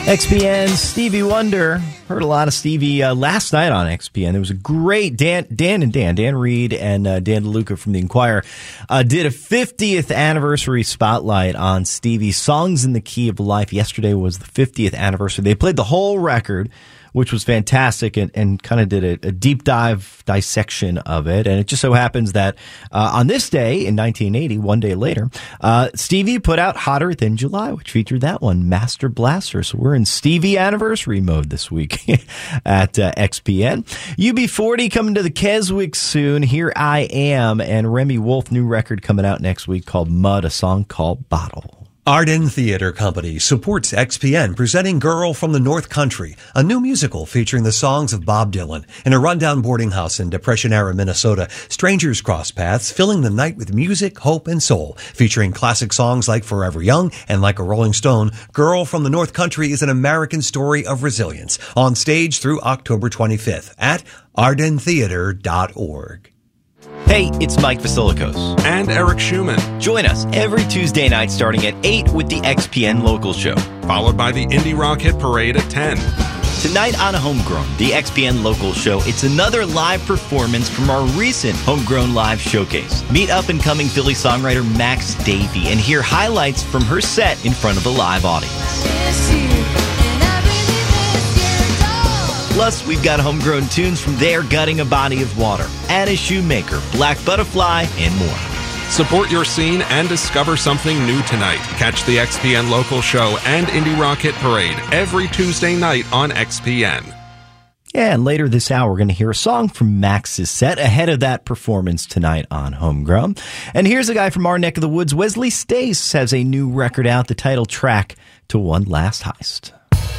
XPN, Stevie Wonder. Heard a lot of Stevie last night on XPN. There was a great Dan Reed and Dan DeLuca from The Inquirer did a 50th anniversary spotlight on Stevie's Songs in the Key of Life. Yesterday was the 50th anniversary. They played the whole record, which was fantastic, and kind of did a deep dive dissection of it. And it just so happens that on this day in 1980, one day later, Stevie put out Hotter Than July, which featured that one, Master Blaster. So we're in Stevie anniversary mode this week at XPN. UB40 coming to the Keswick soon. Here I Am, and Remy Wolf, new record coming out next week called Mud, a song called Bottle. Arden Theater Company supports XPN presenting Girl from the North Country, a new musical featuring the songs of Bob Dylan. In a rundown boarding house in Depression-era Minnesota, strangers cross paths, filling the night with music, hope, and soul. Featuring classic songs like Forever Young and Like a Rolling Stone, Girl from the North Country is an American story of resilience. On stage through October 25th at ardentheater.org. Hey, it's Mike Vasilikos. And Eric Schumann. Join us every Tuesday night starting at 8 with the XPN Local Show. Followed by the Indie Rock Hit Parade at 10. Tonight on Homegrown, the XPN Local Show, it's another live performance from our recent Homegrown Live Showcase. Meet up-and-coming Philly songwriter Max Davey and hear highlights from her set in front of a live audience. Plus, we've got homegrown tunes from They're Gutting a Body of Water, Anna Shoemaker, Black Butterfly, and more. Support your scene and discover something new tonight. Catch the XPN Local Show and Indie Rock Hit Parade every Tuesday night on XPN. Yeah, and later this hour, we're going to hear a song from Max's set ahead of that performance tonight on Homegrown. And here's a guy from our neck of the woods. Wesley Stace has a new record out, the title track to One Last Heist.